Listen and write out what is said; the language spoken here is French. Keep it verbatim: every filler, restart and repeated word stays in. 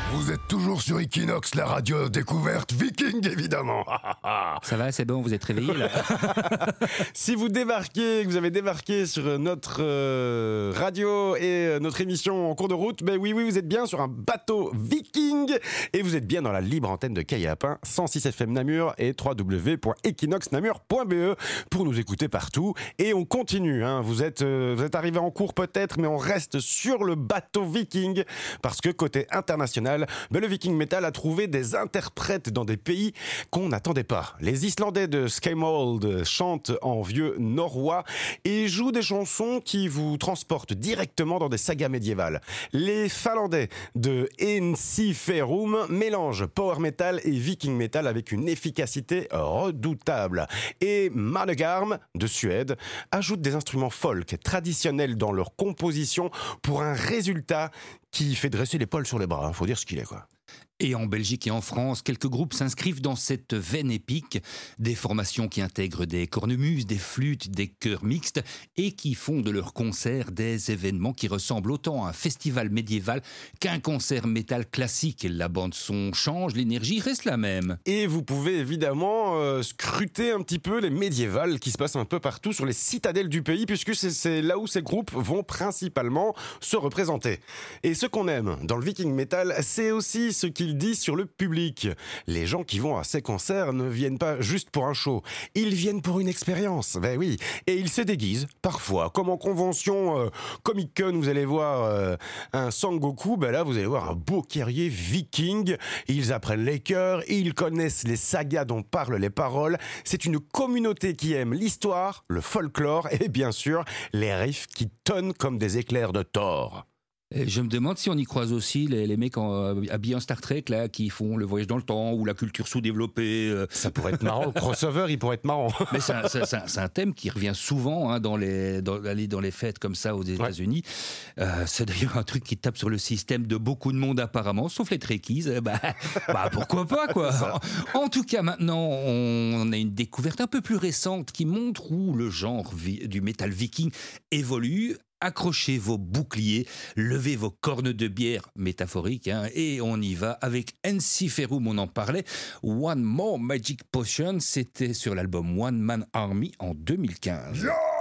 Vous êtes toujours sur Equinox, la radio découverte viking, évidemment. Ça va, c'est bon, vous êtes réveillés là. Si vous débarquez, que vous avez débarqué sur notre euh, radio et notre émission en cours de route, ben oui, oui, vous êtes bien sur un bateau viking et vous êtes bien dans la libre antenne de Caillape, cent six F M Namur et w w w point equinox namur point b e pour nous écouter partout. Et on continue, hein. Vous êtes, euh, vous êtes arrivé en cours peut-être, mais on reste sur le bateau viking parce que côté international, ben le Viking Metal a trouvé des interprètes dans des pays qu'on n'attendait pas. Les Islandais de Skymold chantent en vieux norrois et jouent des chansons qui vous transportent directement dans des sagas médiévales. Les Finlandais de Ensiferum mélangent power metal et Viking Metal avec une efficacité redoutable. Et Managarm de Suède ajoute des instruments folk traditionnels dans leur composition pour un résultat qui fait dresser les poils sur les bras. Faut dire ce qu'il est, quoi. Et en Belgique et en France, quelques groupes s'inscrivent dans cette veine épique, des formations qui intègrent des cornemuses, des flûtes, des chœurs mixtes et qui font de leurs concerts des événements qui ressemblent autant à un festival médiéval qu'un concert métal classique. La bande-son change, l'énergie reste la même. Et vous pouvez évidemment euh, scruter un petit peu les médiévals qui se passent un peu partout sur les citadelles du pays puisque c'est, c'est là où ces groupes vont principalement se représenter. Et ce qu'on aime dans le Viking Metal, c'est aussi ce qui il dit sur le public. Les gens qui vont à ces concerts ne viennent pas juste pour un show, ils viennent pour une expérience, ben oui, et ils se déguisent parfois, comme en convention euh, Comic Con, vous allez voir euh, un Sangoku, ben là vous allez voir un beau guerrier viking, ils apprennent les chœurs, ils connaissent les sagas dont parlent les paroles, c'est une communauté qui aime l'histoire, le folklore et bien sûr les riffs qui tonnent comme des éclairs de Thor. Et je me demande si on y croise aussi les, les mecs en, euh, habillés en Star Trek là, qui font le voyage dans le temps ou la culture sous-développée. Euh. Ça pourrait être marrant, le crossover il pourrait être marrant. Mais c'est un, c'est, un, c'est un thème qui revient souvent hein, dans, les, dans, dans les fêtes comme ça aux États-Unis. Ouais. Euh, c'est d'ailleurs un truc qui tape sur le système de beaucoup de monde apparemment, sauf les Trekkies. Euh, bah, bah pourquoi pas quoi. En, en tout cas maintenant on a une découverte un peu plus récente qui montre où le genre vi- du métal viking évolue. Accrochez vos boucliers, levez vos cornes de bière métaphoriques hein, et on y va avec Ensiferum, on en parlait. One More Magic Potion, c'était sur l'album One Man Army en deux mille quinze. Yeah